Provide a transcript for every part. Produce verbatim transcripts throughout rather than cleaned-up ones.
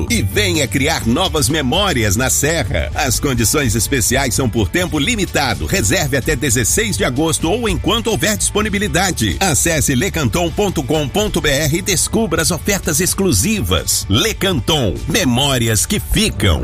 E venha criar novas memórias na Serra. As condições especiais são por tempo limitado. Reserve até dezesseis de agosto ou enquanto houver disponibilidade. Acesse lecanton ponto com ponto br e descubra as ofertas exclusivas. Lecanton, memórias que ficam.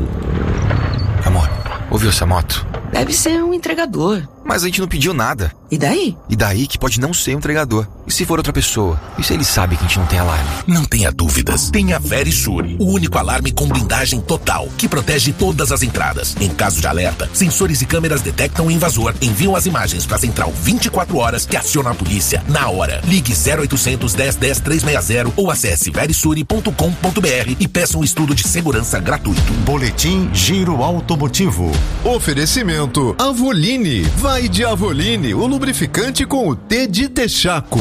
Amor, ouviu essa moto? Deve ser um entregador. Mas a gente não pediu nada. E daí? E daí que pode não ser um entregador. E se for outra pessoa? E se ele sabe que a gente não tem alarme? Não tenha dúvidas. Tem a Verisure, o único alarme com blindagem total, que protege todas as entradas. Em caso de alerta, sensores e câmeras detectam o invasor, enviam as imagens para a central vinte e quatro horas que aciona a polícia na hora. Ligue zero oitocentos, dez, dez, trezentos e sessenta ou acesse verisure ponto com ponto br e peça um estudo de segurança gratuito. Boletim Giro Automotivo. Oferecimento Avoline. Vai de Avoline, o lubrificante com o T de Texaco.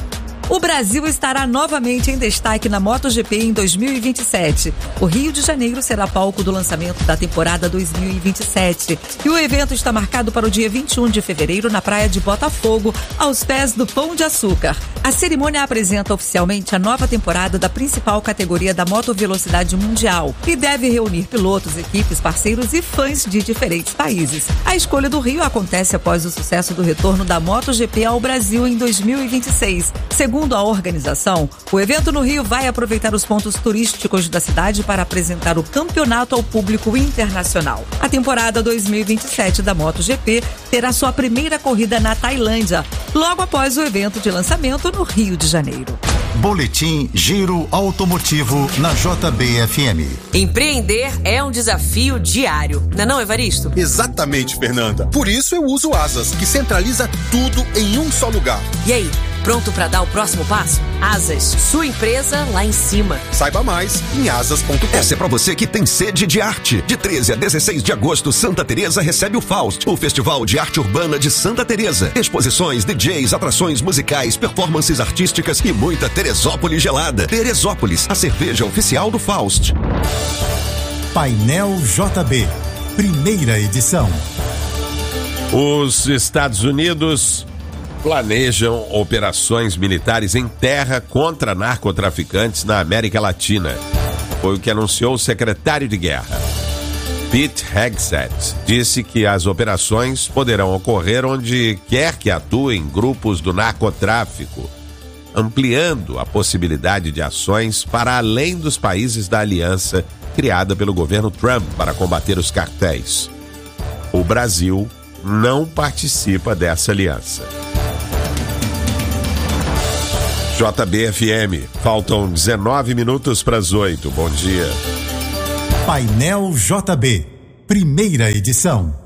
O Brasil estará novamente em destaque na MotoGP em dois mil e vinte e sete. O Rio de Janeiro será palco do lançamento da temporada dois mil e vinte e sete. E o evento está marcado para o dia vinte e um de fevereiro na praia de Botafogo, aos pés do Pão de Açúcar. A cerimônia apresenta oficialmente a nova temporada da principal categoria da motovelocidade mundial e deve reunir pilotos, equipes, parceiros e fãs de diferentes países. A escolha do Rio acontece após o sucesso do retorno da MotoGP ao Brasil em dois mil e vinte e seis. Segundo Segundo a organização, o evento no Rio vai aproveitar os pontos turísticos da cidade para apresentar o campeonato ao público internacional. A temporada dois mil e vinte e sete da MotoGP terá sua primeira corrida na Tailândia, logo após o evento de lançamento no Rio de Janeiro. Boletim Giro Automotivo na J B F M. Empreender é um desafio diário. Não é não, Evaristo? Exatamente, Fernanda. Por isso eu uso o Asas, que centraliza tudo em um só lugar. E aí, pronto para dar o próximo passo? Asas, sua empresa lá em cima. Saiba mais em asas ponto com. Essa é pra você que tem sede de arte. De treze a dezesseis de agosto, Santa Teresa recebe o Faust, o Festival de Arte Urbana de Santa Teresa. Exposições, D Js, atrações musicais, performances artísticas e muita Teresópolis gelada. Teresópolis, a cerveja oficial do Faust. Painel J B, primeira edição. Os Estados Unidos planejam operações militares em terra contra narcotraficantes na América Latina. Foi o que anunciou o secretário de Guerra. Pete Hegseth disse que as operações poderão ocorrer onde quer que atuem grupos do narcotráfico, ampliando a possibilidade de ações para além dos países da aliança criada pelo governo Trump para combater os cartéis. O Brasil não participa dessa aliança. J B F M, faltam dezenove minutos para as oito. Bom dia. Painel J B, primeira edição.